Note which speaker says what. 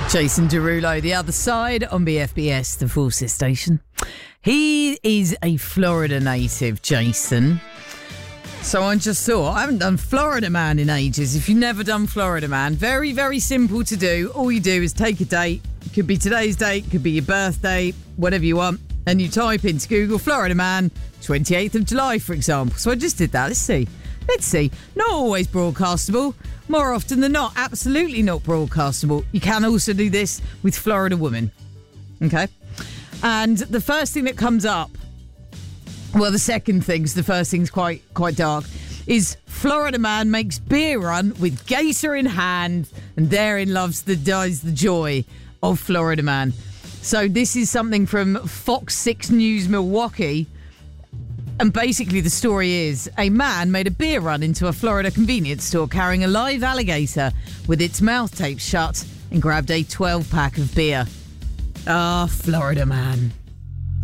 Speaker 1: Jason Derulo, the other side on BFBS, the Forces station. He is a Florida native, Jason. So I just thought, I haven't done Florida Man in ages. If you've never done Florida Man, very, very simple to do. All you do is take a date. It could be today's date, could be your birthday, whatever you want. And you type into Google Florida Man, 28th of July, for example. So I just did that. Let's see. Not always broadcastable. More often than not, absolutely not broadcastable. You can also do this with Florida Woman. Okay? And the first thing that comes up, well, the second thing, 'cause the first thing's quite dark, is Florida Man makes beer run with gator in hand, and therein dies the joy of Florida Man. So this is something from Fox 6 News Milwaukee. And basically the story is a man made a beer run into a Florida convenience store carrying a live alligator with its mouth taped shut and grabbed a 12-pack of beer. Ah, Florida Man.